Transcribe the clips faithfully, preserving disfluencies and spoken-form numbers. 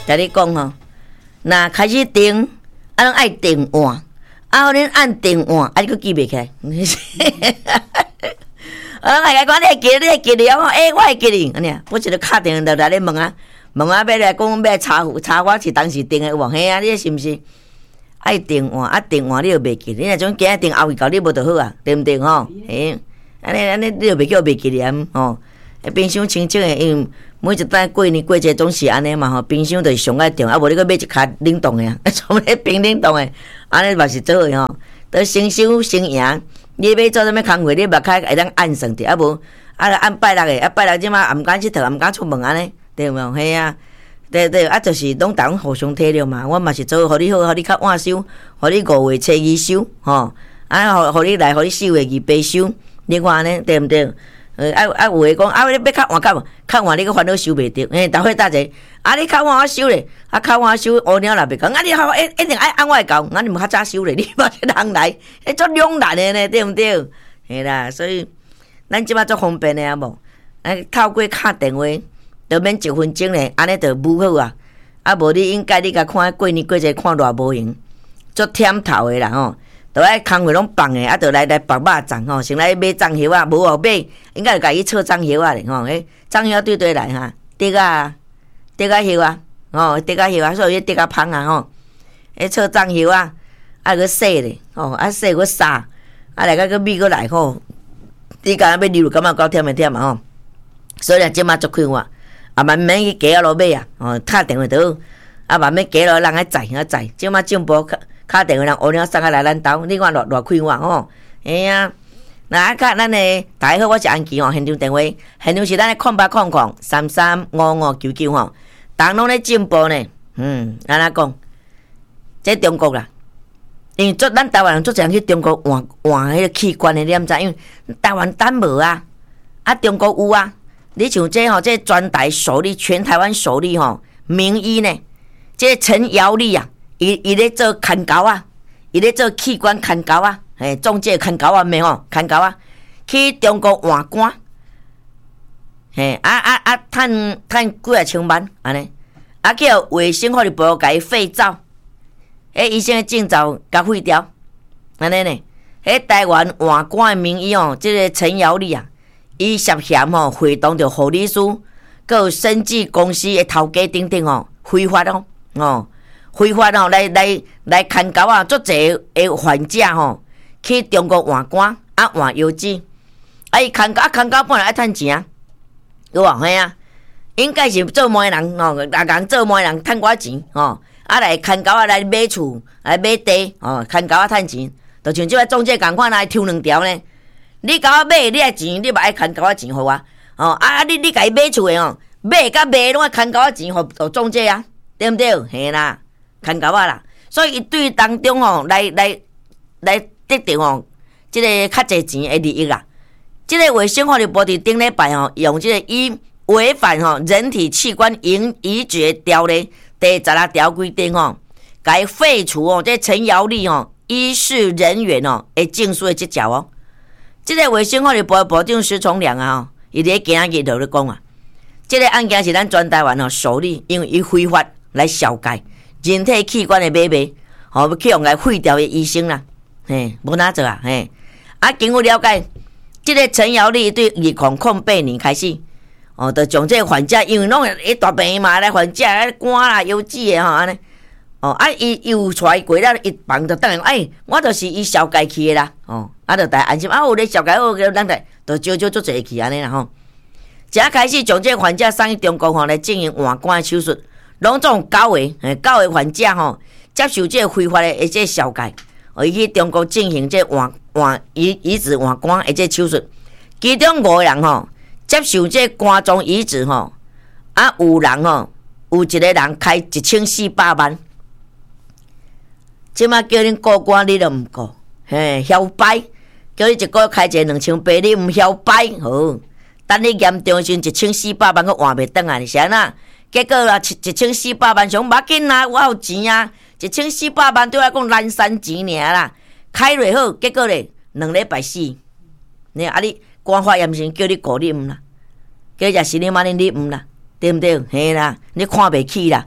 甲你讲吼，那开始定，啊，拢爱定换，啊，恁按定换，啊，你佫记袂起来。啊，大家讲你会记，你会记哩哦？诶，我会记哩，安尼啊，我一个敲电话来咧问啊，问啊，要来讲要来查查我是当时定的有无？嘿啊，你是毋是爱定换？啊，定换你又袂记，你若种今日定后日搞你无就好啊，对毋对吼？嘿，安尼安尼你又袂叫袂记哩啊？吼，冰箱清净的，因为每一摆过年过节总是安尼嘛吼，冰箱就是上爱定，啊无你佫买一卡冷冻的啊，从咧冰冷冻的，安尼嘛是做诶吼，都先收先赢。你要做啥物工课，你目开会当按算着，啊无啊按拜六个，啊拜六即马也毋敢佚佗，也毋敢出门安尼，对无？嘿啊，对对，啊就是拢逐拢互相体谅嘛。我嘛是做互你好，互你较晚收，互你五月初二收，吼，啊互互你来，互你四月二八收，你看安尼对毋对？呃啊啊有诶讲啊，你要较晚较晚，较晚你个烦恼收袂着，嘿，逐伙搭者，啊你较晚我收咧，啊较晚收乌鸟也袂讲，啊你好一一定爱按我讲，啊你毋较早收咧，你嘛是人来，迄足两难诶呢，对毋对？嘿啦，所以咱即马足方便诶啊无，啊透过敲电话，就免一分钟咧，安尼就舞好啊，啊无你应该你甲看过年过节看偌无用，足忝头诶啦吼。都爱工课拢放诶，啊，就来来拔肉粽吼，先来买粽叶啊，无哦买，应该就家己炒粽叶啊咧吼，诶，粽叶对对来哈，竹啊，竹啊叶啊，吼，竹啊叶啊，所以竹啊芳啊吼，诶，炒粽叶啊，啊个洗咧，吼，啊洗个杀，啊来个个米个来吼，你敢要溜感觉够忝诶忝啊吼，所以啊，即马足快活，啊慢慢去加落买啊，吼，敲电话倒，啊慢慢加落人爱载啊载，即马进步。敲电话人乌鸟送啊来咱兜，你看偌偌快活吼，嘿啊！那啊，甲咱诶大家好，我是安琪吼，现场电话，现场是咱诶空八空空三三五五九九吼，人拢咧进步呢，嗯，安怎讲？这中国啦，因为做咱台湾人做常去中国换换迄个器官诶，你毋知？因为台湾咱无啊，啊中国有啊。你像这吼，这专台首例，全台湾首例吼，名医呢，这陈尧利啊。伊伊咧做看狗啊，伊咧做器官看狗啊，嘿，中介看狗啊，没吼，看狗啊，去中国换肝，嘿，啊啊啊，趁趁几啊千万安尼，啊叫卫生福利部甲伊废照，迄医生诶证照甲废掉，安尼呢？迄台湾换肝诶名医哦，即、这个陈尧利啊，伊涉嫌吼会动着护理师，佮有生技公司诶头家等等哦，非法哦，哦。非法吼来来来看狗啊，足侪诶患者吼去中国换肝啊换腰子，啊伊看狗啊看狗本来爱趁钱，有无嘿啊？应该是做媒人吼，逐人做媒人趁我钱吼，啊来看狗啊来买厝来买地吼，看狗啊趁钱，就像即个中介共款来抽两条呢。你甲我买你诶钱，你嘛爱看狗啊钱互我，吼啊你你家己买厝诶吼，买甲卖拢爱看狗啊钱互互中介啊，对毋对？嘿啦。看狗啊啦，所以伊对当中吼来来来得到吼，即个较侪钱的利益啦。即个卫生福利部伫顶礼拜吼，用即个以违反吼人体器官移移植条例第十六条规定吼，该废除哦，这陈尧利吼医事人员哦诶证书的执照哦。即个卫生福利部的部长施崇良啊吼，伊伫今仔日就咧讲啊，即个案件是咱全台湾吼受理，因为伊非法来销界。人体器官的买卖，吼、哦，去用来废掉的医生啦，嘿，无哪做啊，嘿，啊，经过了解，即、这个陈尧利对二零零八年开始，哦，就将这个患者，因为拢一大病嘛，来患者来肝啦、腰子的吼，安尼，哦，啊，伊又出来过了一房就等于，哎，我就是伊销界去的啦，哦，啊，就大家安心，啊，有咧销界好，咱来，就少少做侪去安尼啦吼，即开始将这个患者送去中国吼来进行换肝的手术。拢总九个，诶，九个患者吼接受这非法的一些销界，哦，伊去中国进行这换换移移植换肝的这手术，其中五个人吼接受这肝脏移植吼，啊有人吼有一个人开一千四百万，即马叫恁顾肝你都毋顾，嘿，晓摆，叫你一个月开一个两千八，你毋晓摆，好，等你严重时一千四百万佫换袂转来，是安那？结果啦，一千四百万上要紧啦，我有钱啊！一千四百万对我来讲烂山钱尔啦，开瑞好，结果咧两礼拜死。你啊你官法严是叫你顾你毋啦，叫食是你妈你你毋啦，对毋对？嘿啦，你看袂起啦，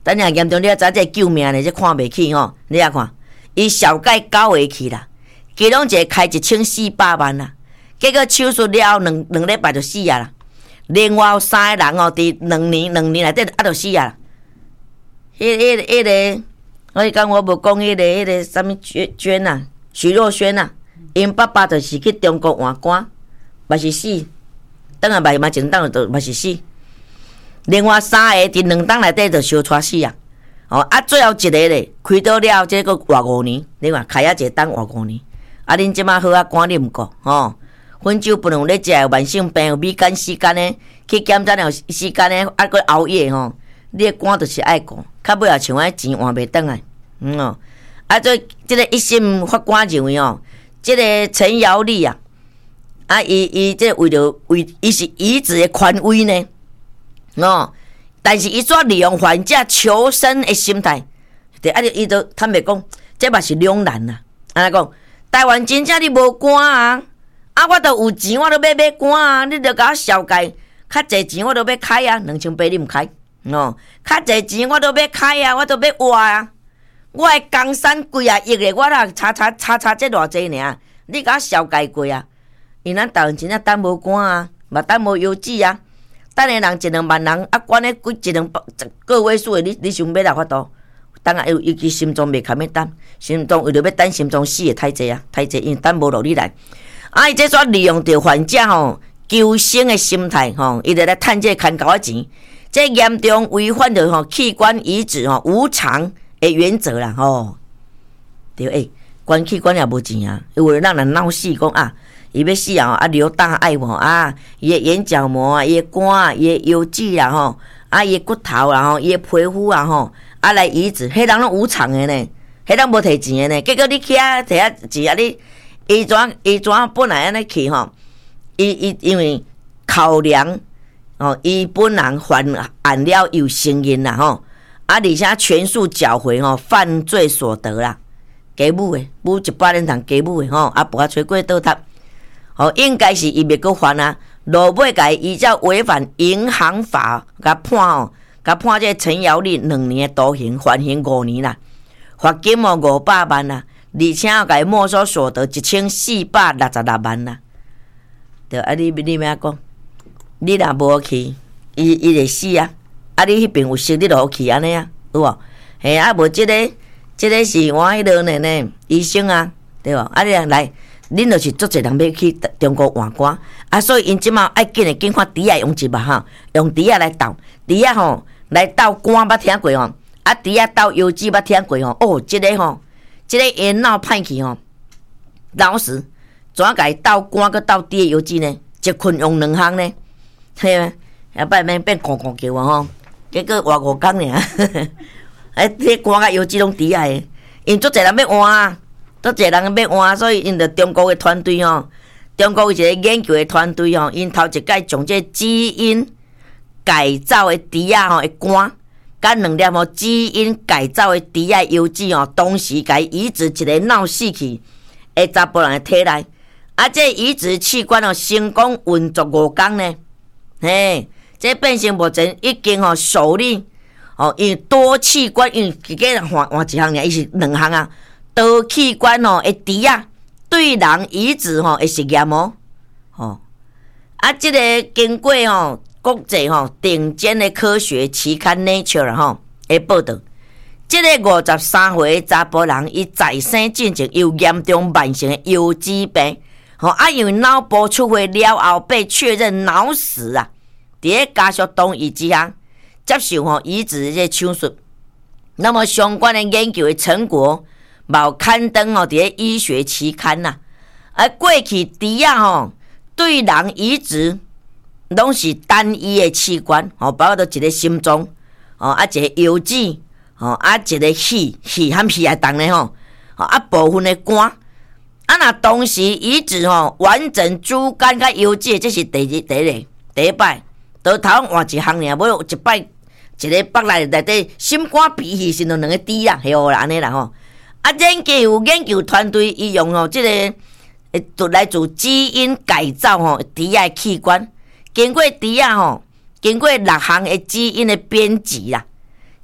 等下严重，你要知这救命的，这看袂起吼。你啊看，伊小盖九个去啦，其中一个开一千四百万啦，结果手术了后两两礼拜就死啊啦。另外有三个人哦，伫两年两年内底啊就死啊啦。迄、迄、迄个，我是讲我无讲迄个迄个啥物娟娟啊，徐若瑄啊，因爸爸就是去中国换肝，嘛是死，等下嘛嘛一档就嘛是死。另外三个伫两档内底就相带死啊！哦啊，最后一个咧开刀了，这个活五年，你看开啊一个档活五年。啊，恁即马好啊，肝你毋过吼，薰酒不能有咧食，有慢性病，有米干时间咧，去检查了时间咧，啊，搁熬夜吼，你的肝就是爱顾，较尾也像迄钱换袂转来，嗯哦。啊，做即个一审法官认为哦，即个陈瑶丽啊，啊，伊伊即为着为伊是遗子的权威呢。哦，但是伊煞利用患者求生的心态，对，啊，伊都坦白讲，这嘛是两难啦。安尼讲，台湾真正你无肝啊，啊，我都有钱，我都要买肝啊，你著甲我潲解，较济钱我都要开啊，两千八你毋开，哦，较济钱我都要开啊，我都要活啊，我的江山几啊亿的，我啦查查查查这偌济尔，你甲我潲解过啊？因咱台湾真正等无肝啊，嘛等无油脂啊。等的人一两万人，啊，管咧几一两百个位数的，你你想要哪法度？当然尤尤其心脏袂堪要等，心脏为着要等心脏死的太济啊，太济，因为等无落你来。啊，伊这煞利用着患者吼求生的心态吼，伊就来趁这牵高的钱，这严重违反着吼器官移植吼无偿的原则啦吼。对诶，捐器官也无钱啊，因为让人闹死讲啊。伊要死啊！啊，流大爱无啊？伊的眼角膜啊，伊的肝啊，伊的油脂啦吼，啊，伊的骨头啦吼，伊的皮肤啊吼，啊来移植，迄人拢无偿的呢，迄人无摕钱的呢。结果你去啊摕啊钱啊，你伊怎伊怎本来安尼去吼？伊伊因为考量哦，伊本人犯案了有成因啦吼，啊，而且全数缴回吼犯罪所得啦，家母的，母一百年通家母的吼，啊，无啊吹过倒塌。哦，应该是伊袂阁还啊，落尾甲依照违反银行法，甲判哦，甲判这陈瑶丽两年的徒刑，缓刑五年啦，罚金哦五百万啦，而且甲伊没收所得一千四百六十六万啦。对，啊你你咩讲？你若无去，伊伊会死啊！啊你迄边有熟，你就好去安尼啊，有无？嘿啊，无即、這個，即、這個是我迄落呢呢醫生啊，对无？啊你来。恁就是足侪人要去中国换肝，啊，所以因即马爱紧诶，紧看猪仔用一嘛哈，用猪仔来斗，猪仔吼来斗肝捌听过吼，啊，猪仔斗油脂捌听过吼，哦，即、這個吼，即、這個烟脑歹去吼，老实，怎甲伊斗肝佮斗猪诶油脂呢？一困用两项呢，嘿，下摆免变狂狂叫啊吼，结果活五工尔，哎，这肝甲油脂拢猪仔诶，因足侪人要换啊。都一个人要换，所以因着中国的团队吼，中国一个研究的团队吼，因头一届将这基因改造的猪仔吼的肝，甲两粒吼基因改造的猪仔油脂吼，同时甲移植一个脑死去的查甫人的体内，啊，这移植器官吼成功运作五工呢，嘿，这变成目前已经吼首例哦，因为多器官，因为一个人换换一项尔，伊是两项啊。多器官哦，会猪仔对人移植吼，会实验哦，吼啊，即、這个经过吼国际吼顶尖的科学期刊《Nature》吼的报道，即、這个五十三岁的查甫人，伊在生进前有严重慢性的腰肌病，吼啊，因为脑部出血了后被确认脑死啊，伫个家属同意之下接受吼移植这手术，那么相关的研究的成果。冇刊登哦，伫个医学期刊呐、啊，而过去猪仔吼对人移植拢是单一的器官，哦，包括到一个心脏，哦，啊一个腰子，哦，啊一个肺，肺和肺也动咧吼，哦，啊部分的肝，啊若同时移植吼完整猪肝甲腰子，这是第二第一个第一摆，倒头换一项尔，无一摆一个腹内内底心肝脾肺是两个猪啊，系哦安尼啦吼。啊，研究有研究团队伊用吼即、這个来自基因改造吼猪仔器官，经过猪仔吼，经过六项的基因的编辑啦，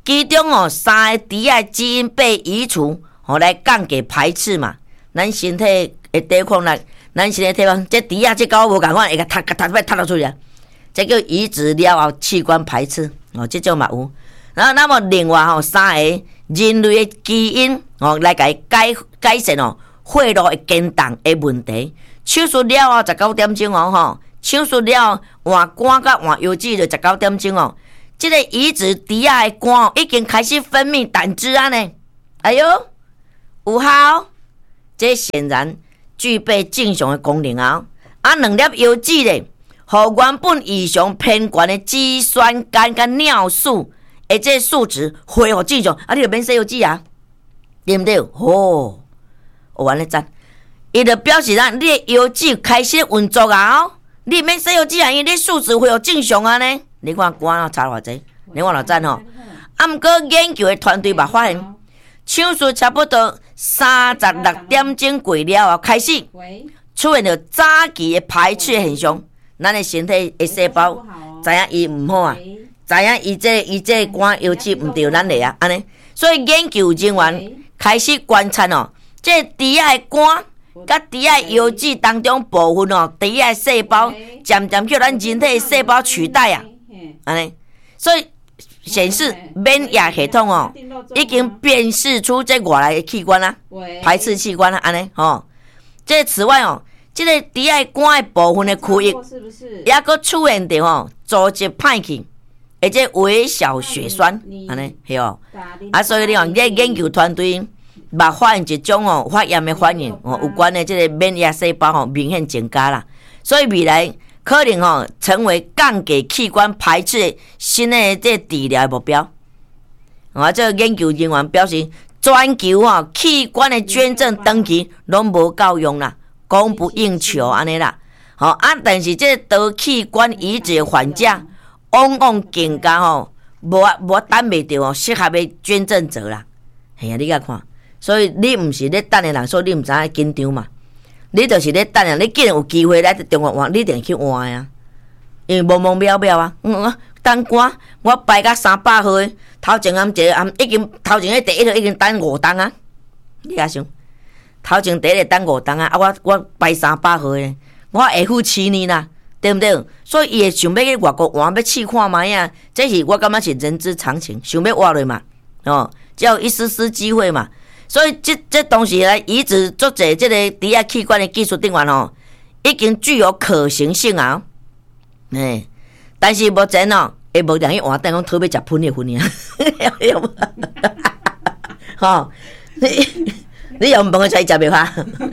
其中哦三个猪仔基因被移除，哦来降低排斥嘛，咱身体的抵抗力，咱身体体方，这猪仔这狗无共款，会甲踢踢踢踢落出去啊，这叫移植了后器官排斥，哦，这种嘛有。然后那么另外吼、哦、三个人类的基因哦来甲伊改改善哦血路的震动的问题，手术了后十九点钟哦吼，手术了后换肝甲换油脂就十九点钟哦。这个移植猪仔的肝哦已经开始分泌胆汁啊呢，哎呦有效，这显然具备正常的功能啊。啊，两粒油脂咧，互原本异常偏悬的脂酸酐甲尿素。诶，这数值恢复正常，啊，你就免洗油脂啊，对不对？哦，有安尼赞，伊就表示咱你的油脂开始运作啊，哦，你免洗油脂啊，因为你数值恢复正常啊呢。你看肝啊差偌济，你看偌赞吼。啊，毋过研究的团队嘛发现，手术差不多三十六点钟过了后，开始出现了早期的排斥现象，咱的身体的细胞知影伊毋好啊。知影伊这伊这肝油脂毋对咱的啊，安尼，所以研究人员开始观察哦，这猪仔的肝甲猪仔油脂当中部分哦，猪仔细胞渐渐叫咱人体的细胞取代啊，安尼，所以显示免疫系统哦，已经辨识出这外来的器官啦，排斥器官啦，安尼吼。这此外哦，这个猪仔肝的部分的区域，也佫出现着吼组织歹去。而且微小血栓，安尼系哦，啊，所以你讲，这研究团队嘛发现一种哦发炎的反应哦，有关的这个免疫细胞哦明显增加啦，所以未来可能哦成为降低器官排斥的新的这治疗目标。啊，这研究人员表示，全球哦器官的捐赠登记拢无够用啦，供不应求安尼啦。好啊，但是这得器官移植的患者。往往更加吼，无无等袂到哦，适合的捐赠者啦。系啊，你甲看，所以你毋是咧等的人，所以你毋知影紧张嘛。你就是咧等啊，你既然有机会来中国换，你一定去换啊。因为懵懵渺渺啊，嗯，等我我排到三百号的，头前暗一个暗已经头前迄第一个已经等五档啊。你遐想，头前第一个等五档啊，啊我我排三百号的，我下付七年啦。对不对？所以伊会想要去外国换，要试看卖啊，这是我感觉是人之常情，想要换落嘛，哦，只要一丝丝机会嘛。所以这这东西来移植做者这个猪仔器官的技术定员哦，已经具有可行性啊。哎、欸，但是目前哦，会无人去换，等讲特别食喷的粉尔，吼，你你又唔帮我出去食袂花？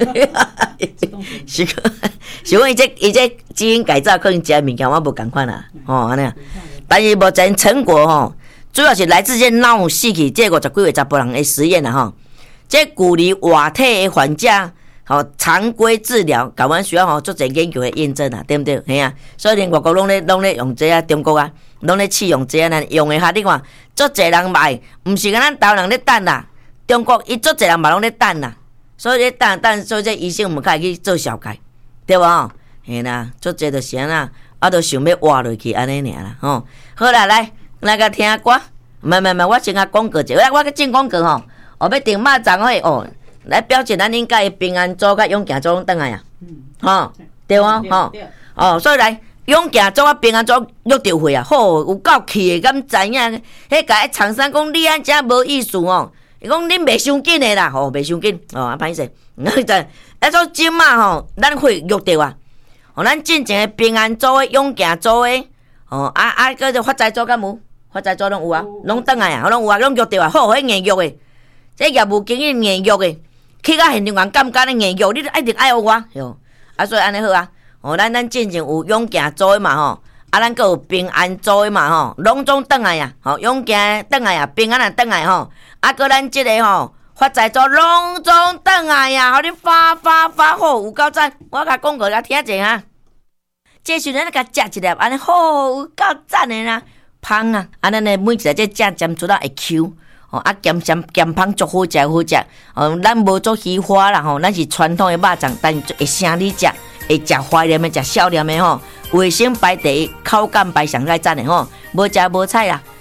是个。是讲伊这伊这基因改造可能食物件我无共款啦，吼安尼。但是目前成果吼，主要是来自这脑死去这五十几位查甫人的实验啦吼。这鼓励活体的患者吼常规治疗，台湾需要吼做者研究的验证啊，对不对？嘿啊，所以连外国拢咧拢咧用这啊，中国啊拢咧试用这啊，咱用的哈，你看做者人买，毋是甲咱台湾人咧等啦，中国伊做者人嘛拢咧等啦，所以咧等等，所以这医生毋开去做小改。对无？嘿啦，做这就是安那，啊，都想要活落去安尼尔啦，吼。好啦，来，来个听歌。唔唔唔，我先甲广告者，来，我甲进广告吼。哦，要订肉粽嘿，哦，来表示咱应该平安组甲永健组拢倒来啊。嗯。吼，对无？吼。哦，所以来永健组啊平安组约着会啊，吼，有够气的，敢知影？迄个厂商讲你安遮无意思哦。伊讲恁袂伤紧的啦，吼，袂伤紧，哦，啊歹势，你知？啊，所以即马吼，咱会约着啊，吼，咱进前的平安组的、永健组的，吼，啊啊，个就发财组敢无？发财组拢有啊，拢倒来啊，拢有啊，拢约着啊，好，迄硬约的，这业务经理硬约的，去到现场人感觉咧硬约，你一定爱我，哟，啊，所以安尼好啊，吼，咱咱进前有永健组的嘛，吼。啊，咱阁有平安组的嘛吼，拢总倒来啊，吼，永健倒来啊，平安也倒来吼，啊，搁咱即个吼发财组拢总倒来啊，互你发发发好，有够赞！我甲广告甲听者哈，这时阵甲食一粒，安尼好，有够赞的啦，芳啊，啊，咱的每一个这食尖做到会 Q， 吼，啊，咸咸咸芳足好食好食，哦，咱无做虚华啦吼，咱是传统的肉粽，但会生你食，会食怀念的，食少年的吼。卫生排第一，口感排上来赞的吼，无食无菜啦。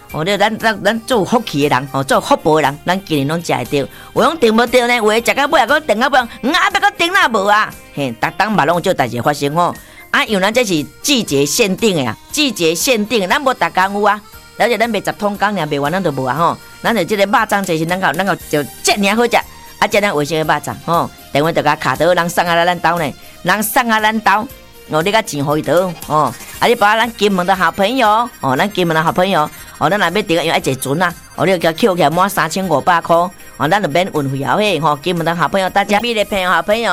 哦，你咱咱咱做福气的人，哦，做福报的人，咱今年拢食会着。有种订无着呢，话食到尾啊，佫订到尾，嗯啊，别佫订哪无啊？嘿，逐当嘛拢有这代志发生吼。啊，因为咱这是季节限定的啊，季节限定，咱无逐工有啊。了解咱卖十桶工尔，卖完咱就无啊吼。咱就这个肉粽就是咱搞咱搞就这尔好食，啊，这咱卫生的肉粽吼，电话就甲卡到人送啊咱兜呢，人送啊咱兜。哦，你甲钱互伊倒哦，啊，你把咱金门的好朋友哦，咱金门的好朋友哦，咱若要订，因为爱坐船啊，哦，你就叫扣起来满三千五百块，哦，咱就免运费后嘿，吼，金门的好朋友，大家美丽朋友好朋友。